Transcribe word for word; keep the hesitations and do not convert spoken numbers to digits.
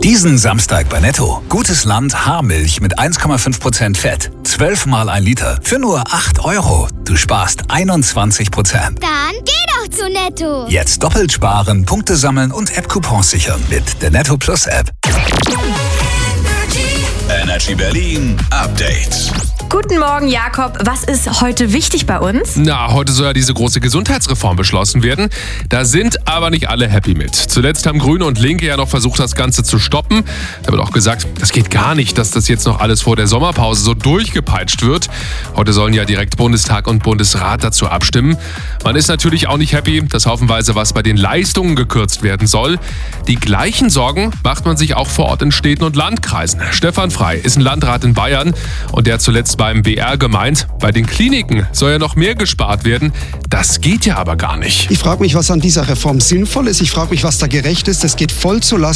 Diesen Samstag bei Netto. Gutes Land Haarmilch mit eins Komma fünf Prozent Fett. zwölf mal ein Liter für nur acht Euro. Du sparst einundzwanzig Prozent. Dann geh doch zu Netto. Jetzt doppelt sparen, Punkte sammeln und App-Coupons sichern mit der Netto Plus App. Energy Berlin Update. Guten Morgen, Jakob. Was ist heute wichtig bei uns? Na, heute soll ja diese große Gesundheitsreform beschlossen werden. Da sind aber nicht alle happy mit. Zuletzt haben Grüne und Linke ja noch versucht, das Ganze zu stoppen. Da wird auch gesagt, das geht gar nicht, dass das jetzt noch alles vor der Sommerpause so durchgepeitscht wird. Heute sollen ja direkt Bundestag und Bundesrat dazu abstimmen. Man ist natürlich auch nicht happy, dass haufenweise was bei den Leistungen gekürzt werden soll. Die gleichen Sorgen macht man sich auch vor Ort in Städten und Landkreisen. Stefan Frey ist ein Landrat in Bayern und der hat zuletzt beim B R gemeint, bei den Kliniken soll ja noch mehr gespart werden. Das geht ja aber gar nicht. Ich frage mich, was an dieser Reform sinnvoll ist. Ich frage mich, was da gerecht ist. Das geht voll zu Lasten